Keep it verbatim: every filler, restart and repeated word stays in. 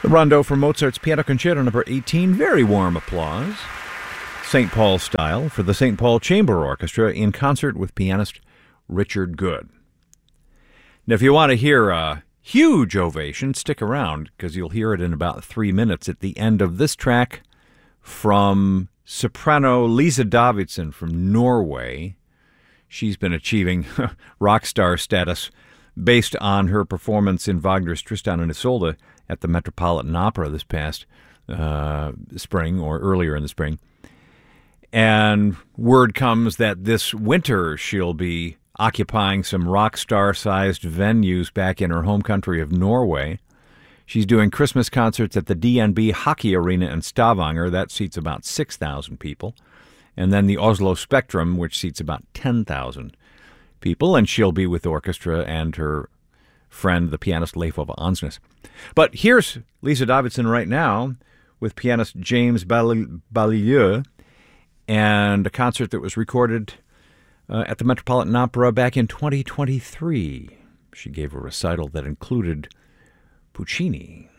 The rondo from Mozart's Piano Concerto number eighteen, very warm applause. Saint Paul style for the Saint Paul Chamber Orchestra in concert with pianist Richard Good. Now, if you want to hear a huge ovation, stick around because you'll hear it in about three minutes at the end of this track from soprano Lisa Davidson from Norway. She's been achieving rock star status based on her performance in Wagner's Tristan and Isolde at the Metropolitan Opera this past uh, spring or earlier in the spring. And word comes that this winter she'll be occupying some rock star-sized venues back in her home country of Norway. She's doing Christmas concerts at the D N B Hockey Arena in Stavanger. That seats about six thousand people. And then the Oslo Spectrum, which seats about ten thousand people. And she'll be with orchestra and her friend, the pianist Leif Ove Ansnes. But here's Lisa Davidson right now with pianist James Ballieu and a concert that was recorded uh, at the Metropolitan Opera back in twenty twenty-three. She gave a recital that included Puccini.